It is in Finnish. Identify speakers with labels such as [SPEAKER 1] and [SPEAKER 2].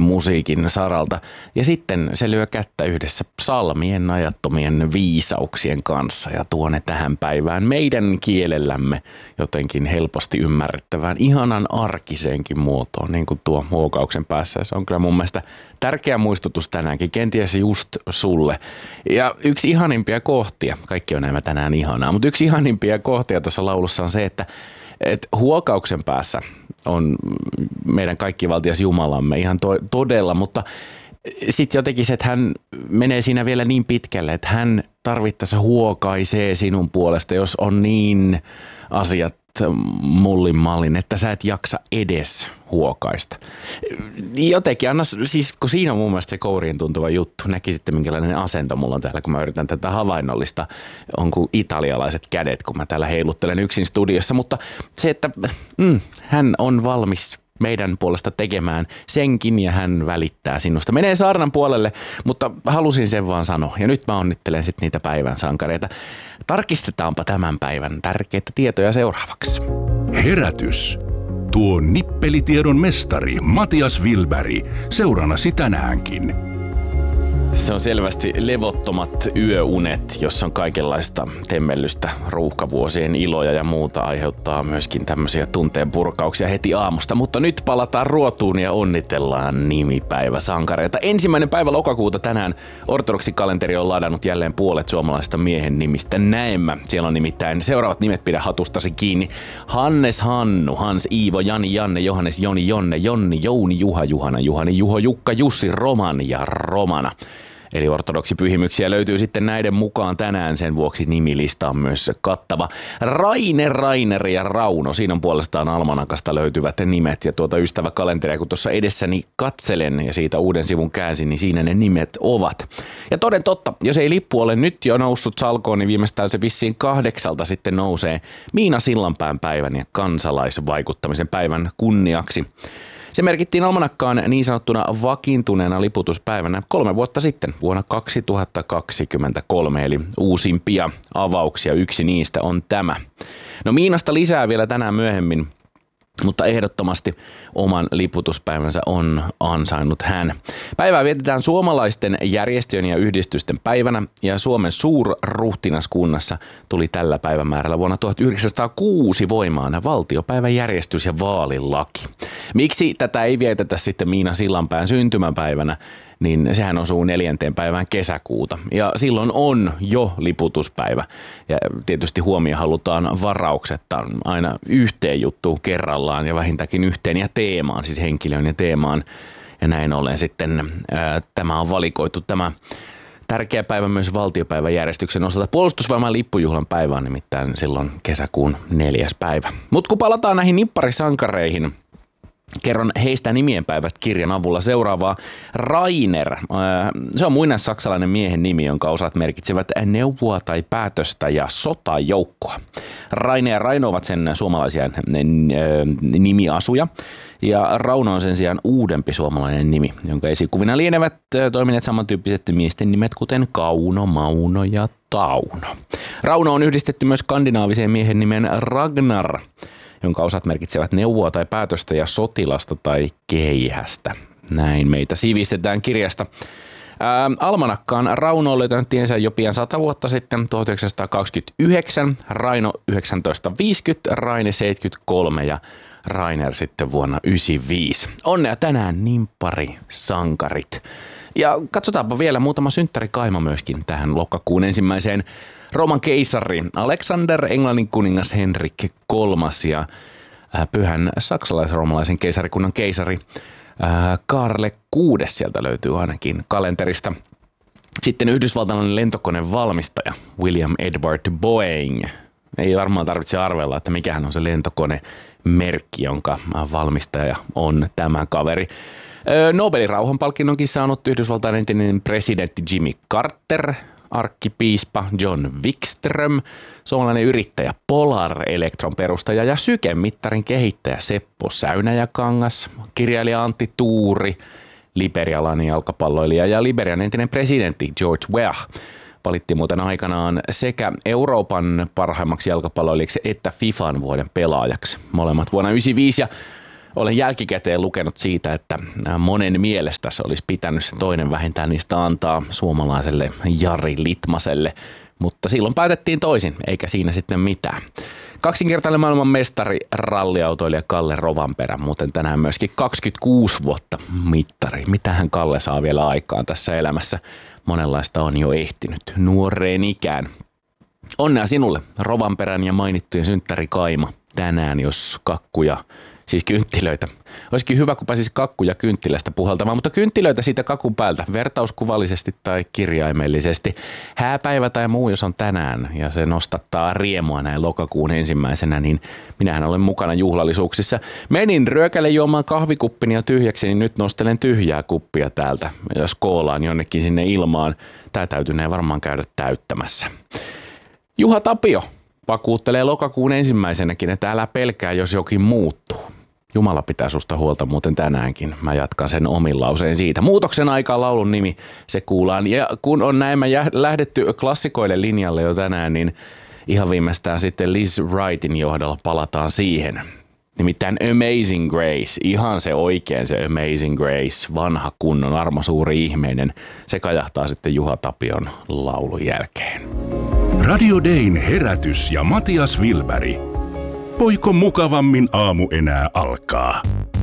[SPEAKER 1] musiikin saralta. Ja sitten se lyö kättä yhdessä psalmien ajattomien viisauksien kanssa ja tuo ne tähän päivään meidän kielellämme jotenkin helposti ymmärrettävään ihanan arkiseenkin muotoon, niin kuin tuo huokauksen päässä. Se on kyllä mun mielestä tärkeä muistutus tänäänkin, kenties just sulle. Ja yksi ihanimpia kohtia, kaikki on nämä tänään ihanaa, mutta yksi ihanimpia kohtia tuossa laulussa on se, että huokauksen päässä on meidän kaikkivaltias Jumalamme ihan todella, mutta sitten jotenkin se, että hän menee siinä vielä niin pitkälle, että hän tarvittaessa huokaisee sinun puolesta, jos on niin asiat mullin mallin, että sä et jaksa edes huokaista. Jotenkin, anna, siis kun siinä on mun mielestä se kouriin tuntuva juttu, näki sitten minkälainen asento mulla on täällä, kun mä yritän tätä havainnollista, on kuin italialaiset kädet, kun mä täällä heiluttelen yksin studiossa, mutta se, että hän on valmis meidän puolesta tekemään senkin ja hän välittää sinusta. Menee saarnan puolelle, mutta halusin sen vaan sanoa. Ja nyt mä onnittelen sitten niitä päivän sankareita. Tarkistetaanpa tämän päivän tärkeitä tietoja seuraavaksi.
[SPEAKER 2] Herätys. Tuo nippelitiedon mestari Matias Wilberg seurannasi tänäänkin.
[SPEAKER 1] Se on selvästi levottomat yöunet, jossa on kaikenlaista temmellystä, ruuhkavuosien iloja ja muuta aiheuttaa myöskin tämmöisiä tunteenpurkauksia heti aamusta. Mutta nyt palataan ruotuun ja onnitellaan nimipäiväsankareita. 1. päivä lokakuuta tänään ortodoksikalenteri on ladannut jälleen puolet suomalaisista miehen nimistä näemmä. Siellä on nimittäin seuraavat nimet, pidä hatustasi kiinni. Hannes Hannu, Hans Iivo, Jani Janne, Johannes Joni Jonne, Jonni Jouni, Juha Juhana, Juhani Juho Jukka Jussi Roman ja Romana. Eli ortodoksipyhimyksiä löytyy sitten näiden mukaan tänään, sen vuoksi nimilista on myös kattava. Raine, Rainer ja Rauno, siinä on puolestaan almanakasta löytyvät nimet ja tuota ystäväkalenteria, kun tuossa edessäni katselen ja siitä uuden sivun käänsin, niin siinä ne nimet ovat. Ja toden totta, jos ei lippu ole nyt jo noussut salkoon, niin viimeistään se vissiin 8 sitten nousee Miina Sillanpään päivän ja kansalaisvaikuttamisen päivän kunniaksi. Se merkittiin almanakkaan niin sanottuna vakiintuneena liputuspäivänä 3 vuotta sitten, vuonna 2023, eli uusimpia avauksia. Yksi niistä on tämä. No Miinasta lisää vielä tänään myöhemmin, mutta ehdottomasti oman liputuspäivänsä on ansainnut hän. Päivää vietetään suomalaisten järjestöjen ja yhdistysten päivänä ja Suomen suurruhtinaskunnassa tuli tällä päivämäärällä vuonna 1906 voimaan valtiopäiväjärjestys ja vaalilaki. Miksi tätä ei vietetä sitten Miina Sillanpään syntymäpäivänä? Niin sehän osuu 4. päivään kesäkuuta ja silloin on jo liputuspäivä ja tietysti huomio halutaan varauksetta aina yhteen juttuun kerrallaan ja vähintäänkin yhteen ja teemaan, siis henkilöön ja teemaan ja näin ollen sitten tämä on valikoitu tämä tärkeä päivä myös valtiopäiväjärjestyksen osalta. Puolustusvoiman lippujuhlan päivä on nimittäin silloin kesäkuun 4. päivä. Mutta kun palataan näihin nipparisankareihin, kerron heistä nimienpäivät kirjan avulla seuraavaa. Rainer, se on muinaissaksalainen miehen nimi, jonka osat merkitsevät neuvoa tai päätöstä ja sotajoukkoa. Raine ja Raino ovat sen suomalaisia nimiasuja ja Rauno on sen sijaan uudempi suomalainen nimi, jonka esikuvina lienevät toimineet samantyyppiset miesten nimet kuten Kauno, Mauno ja Tauno. Rauno on yhdistetty myös skandinaaviseen miehen nimen Ragnar, jonka osat merkitsevät neuvoa tai päätöstä ja sotilasta tai keihästä. Näin meitä sivistetään kirjasta. Almanakkaan Rauno on löytänyt tiensä jo pian 100 vuotta sitten, 1929, Raino 1950, Raine 73 ja Rainer sitten vuonna 1995. Onnea tänään nimppari sankarit. Ja katsotaanpa vielä muutama synttärikaima myöskin tähän lokakuun 1. Rooman keisari Alexander, Englannin kuningas Henrik III ja pyhän saksalais-roomalaisen keisarikunnan keisari Kaarle VI sieltä löytyy ainakin kalenterista. Sitten yhdysvaltalainen lentokonevalmistaja William Edward Boeing. Ei varmaan tarvitse arvella, että mikähän on se lentokonemerkki, jonka valmistaja on tämä kaveri. Nobelin rauhanpalkinnonkin saanut Yhdysvaltain entinen presidentti Jimmy Carter, arkkipiispa John Wikström, suomalainen yrittäjä Polar Electron perustaja ja sykemittarin kehittäjä Seppo Säynäjäkangas, kirjailija Antti Tuuri, liberialainen jalkapalloilija ja Liberian entinen presidentti George Weah valittiin muuten aikanaan sekä Euroopan parhaimmaksi jalkapalloilijaksi että FIFAn vuoden pelaajaksi. Molemmat vuonna 1995 ja Olen jälkikäteen lukenut siitä, että monen mielestä se olisi pitänyt se toinen vähintään niistä antaa suomalaiselle Jari Litmaselle, mutta silloin päätettiin toisin, eikä siinä sitten mitään. Kaksinkertainen maailman mestari ralliautoilija Kalle Rovanperä, muuten tänään myöskin 26 vuotta mittari. Mitähän Kalle saa vielä aikaan tässä elämässä? Monenlaista on jo ehtinyt nuoreen ikään. Onnea sinulle, Rovanperän ja mainittujen synttäri Kaima, tänään, jos kakkuja, siis kynttilöitä. Olisikin hyvä, kun pääsisi kakkuja kynttilästä puhaltamaan, mutta kynttilöitä siitä kakun päältä, vertauskuvallisesti tai kirjaimellisesti. Hääpäivä tai muu, jos on tänään ja se nostattaa riemua näin lokakuun 1, niin minähän olen mukana juhlallisuuksissa. Menin ryökälle juomaan kahvikuppini ja tyhjäksi, niin nyt nostelen tyhjää kuppia täältä ja skoolaan jonnekin sinne ilmaan. Tää täytynee varmaan käydä täyttämässä. Juha Tapio vakuuttelee lokakuun 1, että älä pelkää, jos jokin muuttuu. Jumala pitää susta huolta muuten tänäänkin. Mä jatkan sen omin lauseen siitä. Muutoksen aikaa laulun nimi, se kuullaan. Ja kun on näin lähdetty klassikoille linjalle jo tänään, niin ihan viimeistään sitten Liz Wrightin johdolla palataan siihen. Nimittäin Amazing Grace, ihan se oikein se Amazing Grace, vanha kunnon armo suuri ihmeinen. Se kajahtaa sitten Juha Tapion laulun jälkeen.
[SPEAKER 2] Radio Dayn herätys ja Matias Wilberg. Voiko mukavammin aamu enää alkaa?